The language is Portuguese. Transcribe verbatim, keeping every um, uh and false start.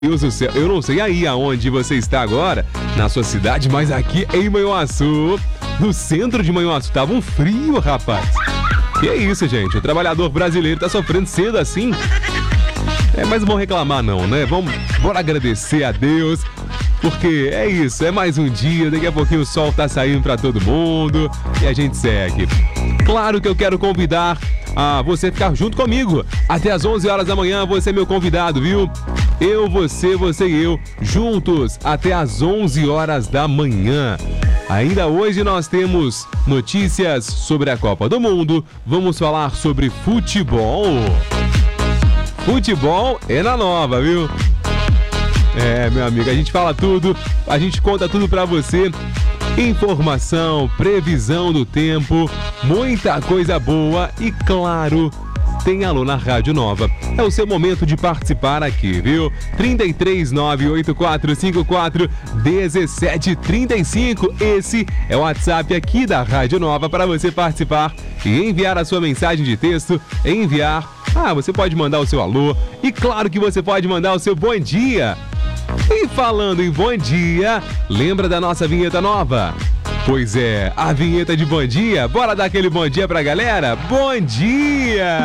Deus do céu, eu não sei aí aonde você está agora, na sua cidade, mas aqui em Manhuaçu, no centro de Manhuaçu, tava um frio, rapaz. Que é isso, gente, o trabalhador brasileiro tá sofrendo cedo assim. É, mas não vamos reclamar não, né? Vamos, bora agradecer a Deus, porque é isso, é mais um dia, daqui a pouquinho o sol tá saindo pra todo mundo e a gente segue. Claro que eu quero convidar a você ficar junto comigo. Até às onze horas da manhã, você é meu convidado, viu? Eu, você, você e eu, juntos até às onze horas da manhã. Ainda hoje nós temos notícias sobre a Copa do Mundo. Vamos falar sobre futebol. Futebol é na nova, viu? É, meu amigo, a gente fala tudo, a gente conta tudo pra você. Informação, previsão do tempo, muita coisa boa e, claro, tem alô na Rádio Nova. É o seu momento de participar aqui, viu? trinta e três, nove oito quatro cinco quatro, dezessete trinta e cinco. Esse é o WhatsApp aqui da Rádio Nova para você participar e enviar a sua mensagem de texto, enviar... Ah, você pode mandar o seu alô e claro que você pode mandar o seu bom dia. E falando em bom dia, lembra da nossa vinheta nova? Pois é, a vinheta de bom dia. Bora dar aquele bom dia pra galera? Bom dia!